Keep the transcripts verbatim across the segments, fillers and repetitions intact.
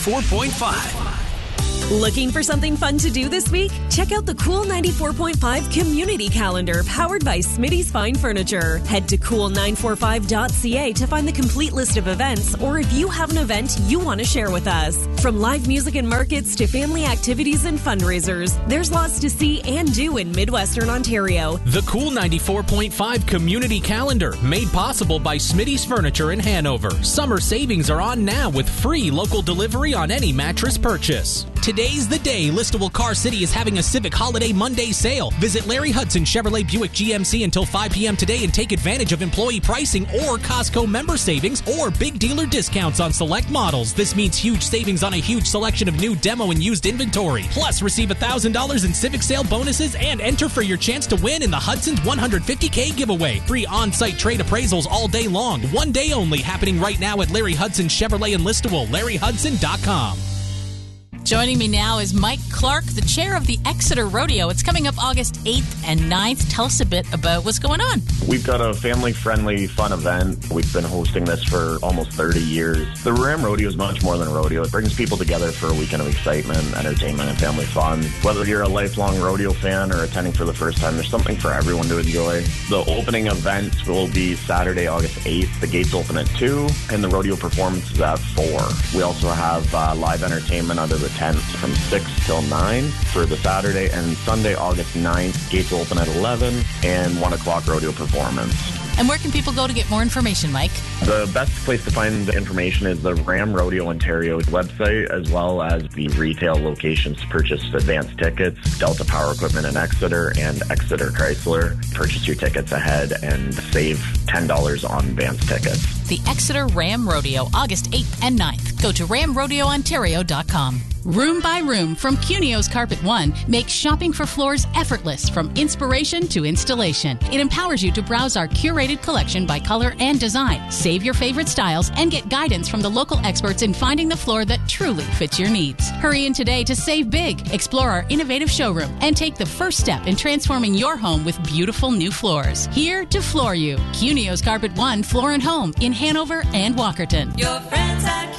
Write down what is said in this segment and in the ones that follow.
ninety-four point five. Looking for something fun to do this week? Check out the Cool ninety-four point five Community Calendar powered by Smitty's Fine Furniture. Head to cool nine four five dot c a to find the complete list of events, or if you have an event you want to share with us. From live music and markets to family activities and fundraisers, there's lots to see and do in Midwestern Ontario. The Cool ninety-four point five Community Calendar, made possible by Smitty's Furniture in Hanover. Summer savings are on now with free local delivery on any mattress purchase. Today's the day. Listable Car City is having a Civic Holiday Monday sale. Visit Larry Hudson Chevrolet Buick G M C until five p.m. today and take advantage of employee pricing or Costco member savings or big dealer discounts on select models. This means huge savings on a huge selection of new demo and used inventory. Plus, receive one thousand dollars in Civic sale bonuses and enter for your chance to win in the Hudson's one hundred fifty K giveaway. Free on-site trade appraisals all day long. One day only, happening right now at Larry Hudson Chevrolet in Listowel. larry hudson dot com. Joining me now is Mike Clark, the chair of the Exeter Rodeo. It's coming up August eighth and ninth. Tell us a bit about what's going on. We've got a family-friendly, fun event. We've been hosting this for almost thirty years. The Ram Rodeo is much more than a rodeo. It brings people together for a weekend of excitement, entertainment, and family fun. Whether you're a lifelong rodeo fan or attending for the first time, there's something for everyone to enjoy. The opening events will be Saturday, August eighth. The gates open at two, and the rodeo performance is at four. We also have uh, live entertainment under the tenth from six till nine for the Saturday, and Sunday, August ninth, gates open at eleven, and one o'clock rodeo performance. And where can people go to get more information, Mike? The best place to find the information is the Ram Rodeo Ontario website, as well as the retail locations to purchase advanced tickets, Delta Power Equipment in Exeter and Exeter Chrysler. Purchase your tickets ahead and save ten dollars on advanced tickets. The Exeter Ram Rodeo, August eighth and ninth. Go to ram rodeo ontario dot com. Room by Room from Cunio's Carpet One makes shopping for floors effortless from inspiration to installation. It empowers you to browse our curated collection by color and design, save your favorite styles, and get guidance from the local experts in finding the floor that truly fits your needs. Hurry in today to save big, explore our innovative showroom, and take the first step in transforming your home with beautiful new floors. Here to floor you. Cunio's Carpet One Floor and Home in Hanover and Walkerton. Your friends at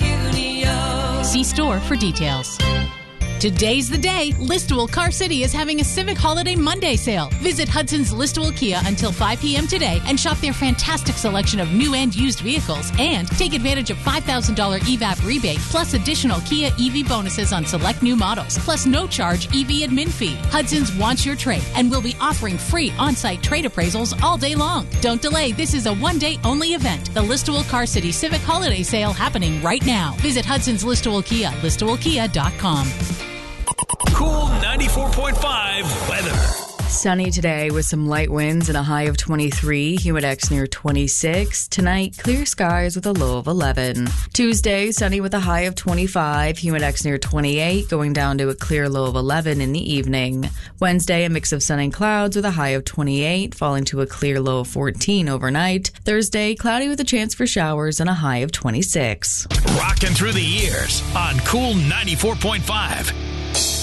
Cunio. See store for details. Today's the day. Listowel Car City is having a Civic Holiday Monday sale. Visit Hudson's Listowel Kia until five p.m. today and shop their fantastic selection of new and used vehicles, and take advantage of five thousand dollars E V A P rebate plus additional Kia E V bonuses on select new models, plus no charge E V admin fee. Hudson's wants your trade and will be offering free on-site trade appraisals all day long. Don't delay. This is a one-day only event. The Listowel Car City Civic Holiday Sale happening right now. Visit Hudson's Listowel Kia, listowel kia dot com. Cool ninety-four point five weather. Sunny today with some light winds and a high of twenty-three, Humidex near twenty-six. Tonight, clear skies with a low of eleven. Tuesday, sunny with a high of twenty-five, Humidex near twenty-eight, going down to a clear low of eleven in the evening. Wednesday, a mix of sun and clouds with a high of twenty-eight, falling to a clear low of fourteen overnight. Thursday, cloudy with a chance for showers and a high of twenty-six. Rocking through the years on Cool ninety-four point five.